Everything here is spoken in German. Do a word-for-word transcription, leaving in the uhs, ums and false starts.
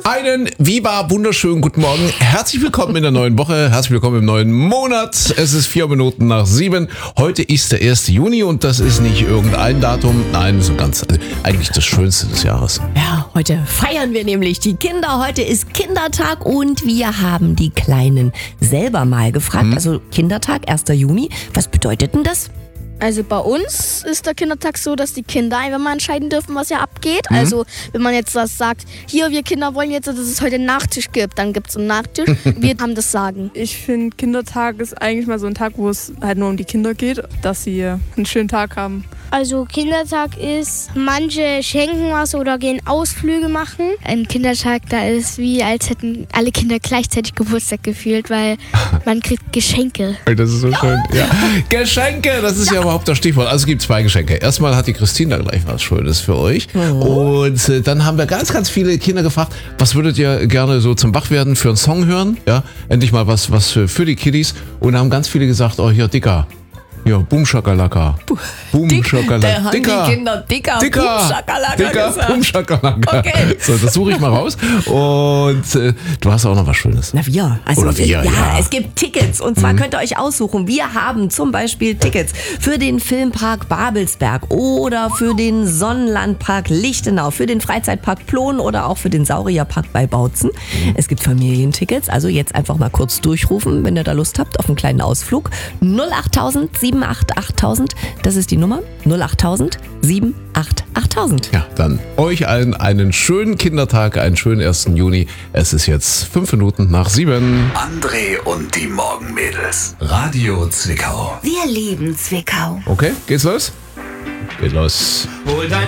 Einen Viva, wunderschönen guten Morgen. Herzlich willkommen in der neuen Woche. Herzlich willkommen im neuen Monat. Es ist vier Minuten nach sieben. Heute ist der erste Juni und das ist nicht irgendein Datum. Nein, so ganz, also eigentlich das Schönste des Jahres. Ja, heute feiern wir nämlich die Kinder. Heute ist Kindertag und wir haben die Kleinen selber mal gefragt. Hm. Also Kindertag, erster Juni. Was bedeutet denn das? Also bei uns ist der Kindertag so, dass die Kinder einfach mal entscheiden dürfen, was ja abgeht. Mhm. Also wenn man jetzt das sagt, hier, wir Kinder wollen jetzt, dass es heute einen Nachtisch gibt, dann gibt es einen Nachtisch. Wir haben das Sagen. Ich finde, Kindertag ist eigentlich mal so ein Tag, wo es halt nur um die Kinder geht, dass sie einen schönen Tag haben. Also Kindertag ist, manche schenken was oder gehen Ausflüge machen. Ein Kindertag, da ist wie, als hätten alle Kinder gleichzeitig Geburtstag gefühlt, weil man kriegt Geschenke. Das ist so schön. Ja. Geschenke, das ist ja überhaupt das Stichwort. Also es gibt zwei Geschenke. Erstmal hat die Christina gleich was Schönes für euch. Oh. Und äh, dann haben wir ganz, ganz viele Kinder gefragt, was würdet ihr gerne so zum Wachwerden für einen Song hören? Ja, endlich mal was, was für, für die Kiddies. Und da haben ganz viele gesagt, oh hier, Dicker. Ja, Boom Shakalaka. Boom Dick, Shakalaka. da haben Dicker. die Kinder dicker, Dicker. Boom Shakalaka Dicker, gesagt. Boom Shakalaka. Okay. So, das suche ich mal raus. Und äh, du hast auch noch was Schönes. Na wir. Also Oder wir, ja, ja. Es gibt Tickets und zwar Mhm. könnt ihr euch aussuchen. Wir haben zum Beispiel Tickets für den Filmpark Babelsberg oder für den Sonnenlandpark Lichtenau, für den Freizeitpark Plon oder auch für den Saurierpark bei Bautzen. Mhm. Es gibt Familientickets, also jetzt einfach mal kurz durchrufen, wenn ihr da Lust habt auf einen kleinen Ausflug. null achttausend sieben acht achttausend, das ist die Nummer. null achttausend sieben acht achttausend. Ja, dann euch allen einen schönen Kindertag, einen schönen ersten Juni. Es ist jetzt fünf Minuten nach sieben. André und die Morgenmädels. Radio Zwickau. Wir lieben Zwickau. Okay, geht's los? Geht los. Hol dein